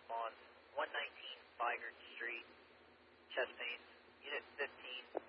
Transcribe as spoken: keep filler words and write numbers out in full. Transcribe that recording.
on one nineteen Bygert Street, chest pains, unit fifteen.